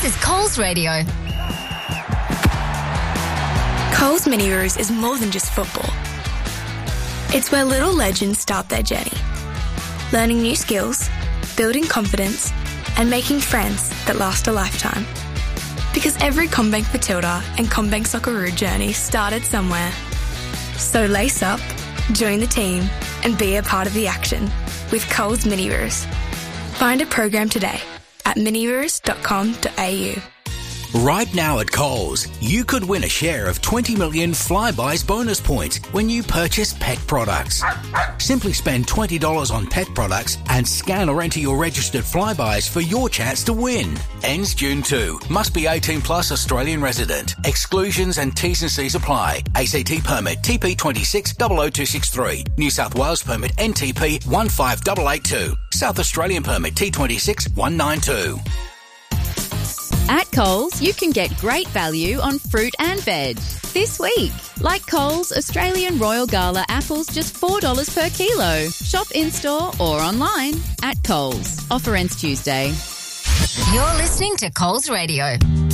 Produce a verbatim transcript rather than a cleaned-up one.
is Coles Radio. Coles Mini-Roos is more than just football. It's where little legends start their journey, learning new skills, building confidence, and making friends that last a lifetime. Because every CommBank Matilda and CommBank Socceroo journey started somewhere. So lace up, join the team, and be a part of the action with Coles Mini-Roos. Find a program today at mini roos dot com dot a u. Right now at Coles, you could win a share of twenty million Flybuys bonus points when you purchase pet products. Simply spend twenty dollars on pet products and scan or enter your registered Flybuys for your chance to win. Ends June second. Must be eighteen plus Australian resident. Exclusions and T's and C's apply. A C T permit T P two six zero zero two six three. New South Wales permit N T P one five eight eight two. South Australian permit T two six one nine two. At Coles, you can get great value on fruit and veg. This week, like Coles, Australian Royal Gala apples just four dollars per kilo. Shop in-store or online at Coles. Offer ends Tuesday. You're listening to Coles Radio.